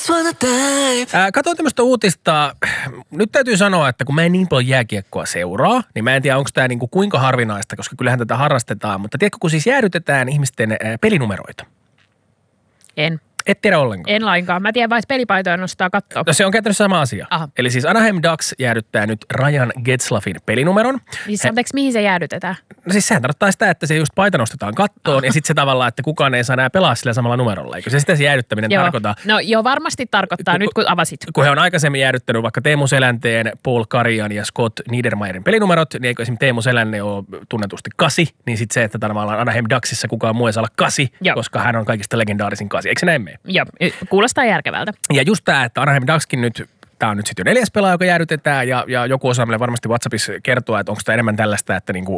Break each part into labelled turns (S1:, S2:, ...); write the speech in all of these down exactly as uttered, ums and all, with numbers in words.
S1: Ää, Katoin tämmöistä uutista. Nyt täytyy sanoa, että kun mä en niin paljon jääkiekkoa seuraa, niin mä en tiedä, onko tämä niinku kuinka harvinaista, koska kyllähän tätä harrastetaan. Mutta tiedätkö, kun siis jäädytetään ihmisten ää, pelinumeroita?
S2: En.
S1: Et tiedä ollenkaan.
S2: En lainkaan. Mä tiedän vain pelipaitoja nostaa kattoa.
S1: No se on käytännössä sama asia.
S2: Aha.
S1: Eli siis Anaheim Ducks jäädyttää nyt Ryan Getzlaffin pelinumeron.
S2: Siis anteeksi, mihin se jäädytetään?
S1: No siis sehän tarkoittaa sitä, että se just paita nostetaan kattoon Aha. ja sitten se tavallaan, että kukaan ei saa enää pelaa sillä samalla numerolla. Eikö se sitä se jäädyttäminen
S2: joo.
S1: tarkoita?
S2: No joo, varmasti tarkoittaa, kun, nyt kun avasit.
S1: Kun he on aikaisemmin jäädyttänyt vaikka Teemu Selänteen, Paul Karian ja Scott Niedermayerin pelinumerot, niin eikö esimerkiksi Teemu Selänne ole tunnetusti kasi, niin sitten se, että tavallaan Anaheim Ducksissa kukaan muu ei saa olla kasi, joo. koska hän on kaikista legendaarisin kasi. Eikö se näin mene?
S2: Joo, kuulostaa järkevältä.
S1: Ja just tämä, että Anaheim Duckskin nyt, tämä on nyt sitten jo neljäs pelaaja, joka jäädytetään ja, ja joku osaa meille varmasti WhatsAppissa kertoa, että onko tämä enemmän tällaista, että niinku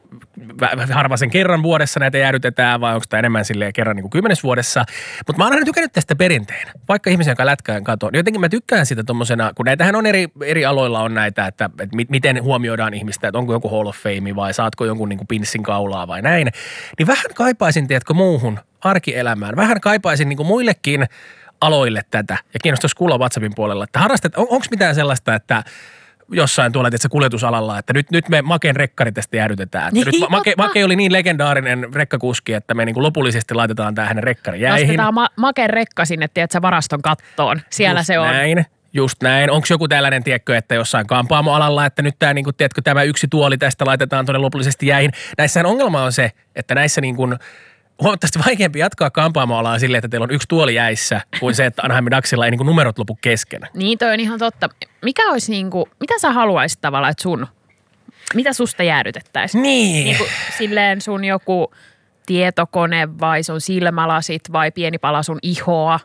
S1: harva sen kerran vuodessa näitä jäädytetään vai onko tämä enemmän silleen kerran niin kuin kymmenes vuodessa. Mutta mä oon aina tykännyt tästä perinteen. Vaikka ihmisiä, joka lätkään katoo, niin jotenkin mä tykkään sitä tommosena, kun näitähän on eri, eri aloilla on näitä, että, että miten huomioidaan ihmistä, että onko joku Hall of Fame vai saatko jonkun niin kuin pinssin kaulaa vai näin. Niin vähän kaipaisin, tiedätkö, muuhun arkielämään. Vähän kaipaisin niin kuin muillekin aloille tätä ja kiinnostaisi kuulla WhatsAppin puolella, että harrastat, on, onko mitään sellaista, että jossain tuolla tietysti kuljetusalalla, että nyt, nyt me Maken rekkari tästä jäädytetään. Että niin, nyt Make, Make oli niin legendaarinen rekkakuski, että me niin kuin lopullisesti laitetaan tämä hänen rekkari jäihin.
S2: Nostetaan Ma- Maken rekka sinne, tiedätkö, varaston kattoon. Siellä
S1: just
S2: se on.
S1: Näin. Just näin. Onko joku tällainen, tiedätkö, että jossain kampaamoalalla, että nyt tämä, niin kuin, tiedätkö, tämä yksi tuoli tästä laitetaan tuonne lopullisesti jäihin. Näissähän ongelma on se, että näissä niin kuin huomattavasti vaikeampi jatkaa kampaamoalaa silleen, että teillä on yksi tuoli jäissä, kuin se, että Anaheim Ducksilla ei niin kuin numerot lopu kesken.
S2: Niin, toi on ihan totta. Mikä olisi niin kuin, mitä sä haluaisit tavallaan, että sun, mitä susta jäädytettäisiin?
S1: Niin.
S2: Niin kuin silleen sun joku tietokone vai sun silmälasit vai pieni pala sun ihoa?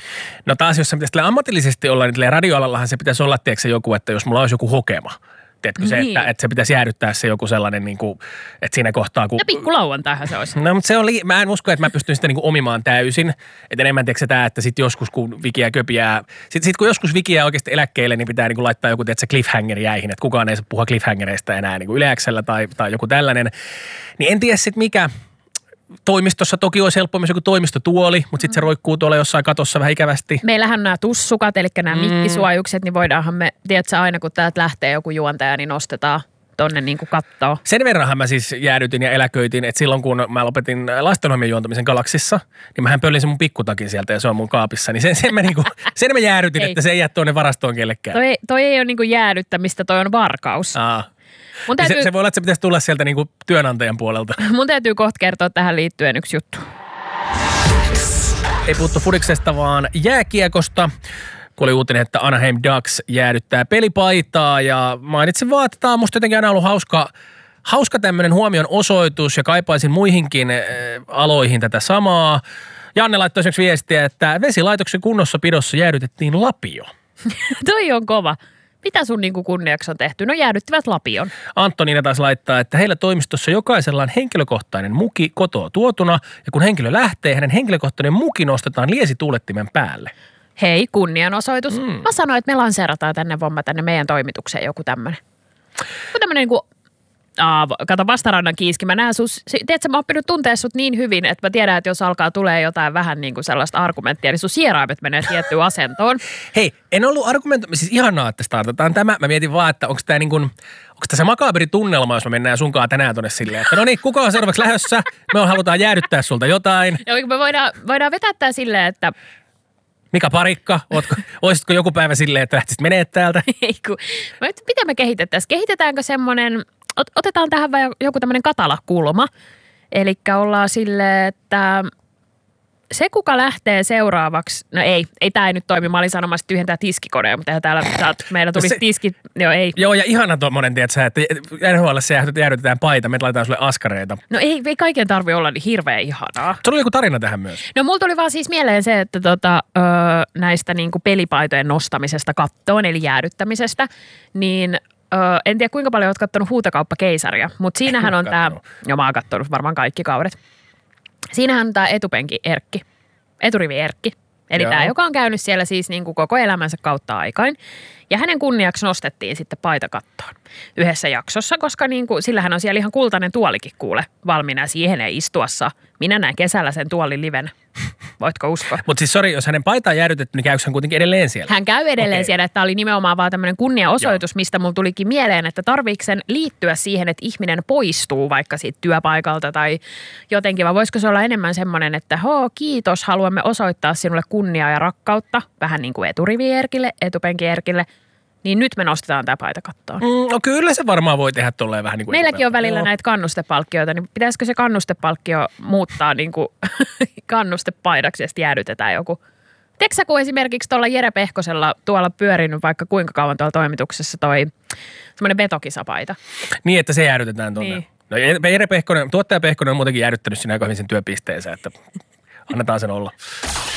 S1: No taas, jos se pitäisi ammatillisesti olla, niin radioalallahan se pitäisi olla, tiedätkö, joku, että jos mulla olisi joku hokema. Tiedätkö se,
S2: niin.
S1: että, että se pitäisi jäädyttää se joku sellainen, niin kuin, että siinä kohtaa kun...
S2: Ja pikkulauantaihan se olisi.
S1: No, mutta se on, li- mä en usko, että mä pystyn sitä niin kuin omimaan täysin. Että enemmän tiedätkö se tämä, että sitten joskus kun Vikiä köpiää, sitten sit kun joskus Vikiä oikeasti eläkkeelle, niin pitää niin kuin laittaa joku tiedätkö, cliffhanger jäihin, että kukaan ei saa puhua cliffhangereista enää niin kuin Yle X:llä tai, tai joku tällainen. Niin en tiedä sitten mikä... Toimistossa toki olisi helppo myös joku toimistotuoli, mutta sitten se roikkuu tuolla jossain katossa vähän ikävästi.
S2: Meillähän on nämä tussukat, eli nämä mm. mikkisuojukset, niin voidaanhan me, tiedätkö, aina kun täältä lähtee joku juontaja, niin nostetaan tonne niin kuin kattoon.
S1: Sen verranhan mä siis jäädytin ja eläköitin, että silloin kun mä lopetin lastenohjelmien juontamisen Galaksissa, niin mähän pöllin sen mun pikkutakin sieltä ja se on mun kaapissa. Niin sen, sen, mä, niinku, sen mä jäädytin, että se ei jää tuonne varastoon kellekään.
S2: Toi, toi ei ole niin kuin jäädyttämistä, toi on varkaus.
S1: Aa.
S2: Mun täytyy,
S1: se, se voi olla, että se pitäisi tulla sieltä niinku työnantajan puolelta.
S2: Mun täytyy kohta kertoa tähän liittyen yksi juttu.
S1: Ei puhuttu fudiksesta, vaan jääkiekosta. Kun oli uutinen, että Anaheim Ducks jäädyttää pelipaitaa ja mainitsin vaan, että tämä on musta jotenkin aina ollut hauska, hauska tämmöinen huomion osoitus ja kaipaisin muihinkin äh, aloihin tätä samaa. Janne laittoi esimerkiksi viestiä, että vesilaitoksen kunnossapidossa jäädytettiin lapio.
S2: Toi on kova. Mitä sun niin kuin kunniaksi on tehty? No jäädyttivät lapion.
S1: Antoniina taas laittaa, että heillä toimistossa jokaisella on henkilökohtainen muki kotoa tuotuna ja kun henkilö lähtee, hänen henkilökohtainen muki nostetaan liesituulettimen päälle.
S2: Hei, kunnianosoitus.
S1: Mm.
S2: Mä sanoin, että me lanseerataan tänne vomma tänne meidän toimitukseen joku tämmönen. Joku tämmönen niin kuin, aa, kato vastarannan kiiski. Mä näen sus, tiedätkö, mä oon oppinut tuntea sut niin hyvin, että mä tiedän, että jos alkaa tulee jotain vähän niin kuin sellaista argumenttia, niin sun sieraimet menee tiettyyn asentoon.
S1: Hei, en ollut argumentoimassa, siis ihanaa, että startataan tämä. Mä mietin vaan, että onko tämä niin kuin, onko tämä se makaberi tunnelma, jos me mennään sunkaan tänään tonne silleen, että no niin, kuka on seuraavaksi lähdössä? Me halutaan jäädyttää sulta jotain.
S2: Joo, me voidaan, voidaan vetää tää silleen, että
S1: Mika Parikka, ootko, olisitko joku päivä silleen, että lähtisit menee täältä?
S2: Ei kun, miten me kehitettäisiin? Kehitetäänkö semmoinen, ot, otetaan tähän vai joku tämmöinen katalakulma. Eli ollaan silleen, että se kuka lähtee seuraavaksi, no ei, ei tämä ei nyt toimi. Mä olin sanomassa, että tyhjentää tiskikoneen, mutta eihän täällä, meillä tulisi
S1: se,
S2: tiskit, joo ei.
S1: Joo ja ihana tuommoinen, tiedätkö, että N H L:ssä jäädytetään paita, me laitetaan sulle askareita.
S2: No ei, ei kaiken tarvi olla niin hirveän ihanaa.
S1: Se oli joku tarina tähän myös.
S2: No mulla tuli vaan siis mieleen se, että tota, ö, näistä niinku pelipaitojen nostamisesta kattoon, eli jäädyttämisestä, niin ö, en tiedä kuinka paljon oot kattonut Huutokauppakeisaria, mutta siinähän on tämä, jo mä oon kattonut varmaan kaikki kaudet. Siinähän on tämä etupenki Erkki, eturivi Erkki. Eli tämä, joka on käynyt siellä siis niin kuin koko elämänsä kautta aikain. Ja hänen kunniaksi nostettiin sitten paita kattoon yhdessä jaksossa, koska niin kuin, sillähän on siellä ihan kultainen tuolikin kuule valmiina. Siihen ei istuassa. Minä näen kesällä sen tuolin liven. Voitko uskoa?
S1: Mutta siis sori, jos hänen paitaa on jäädytetty, niin käykö hän kuitenkin edelleen siellä?
S2: Hän käy edelleen okay. siellä, että tämä oli nimenomaan vaan tämmöinen kunniaosoitus, Joo. mistä mulla tulikin mieleen, että tarviiko sen liittyä siihen, että ihminen poistuu vaikka siitä työpaikalta tai jotenkin, vai voisiko se olla enemmän semmoinen, että hoo, kiitos, haluamme osoittaa sinulle kunniaa ja rakkautta, vähän niin kuin eturivi-Erkille, etupenki-Erkille, niin nyt me nostetaan tämä paita kattoon.
S1: Mm, no kyllä se varmaan voi tehdä tolleen vähän niin kuin
S2: Meilläkin on välillä no. näitä kannustepalkkioita, niin pitäisikö se kannustepalkkio muuttaa niin kuin kannustepaidaksi ja sitten jäädytetään joku. Tiedätkö kun esimerkiksi tuolla Jere Pehkosella tuolla pyörinyt vaikka kuinka kauan tuolla toimituksessa toi semmoinen vetokisapaita?
S1: Niin, että se jäädytetään tuonne.
S2: Niin.
S1: No Jere Pehkonen, tuottaja Pehkonen on muutenkin jäädyttänyt siinä aika hyvin sen työpisteensä, että annetaan sen olla.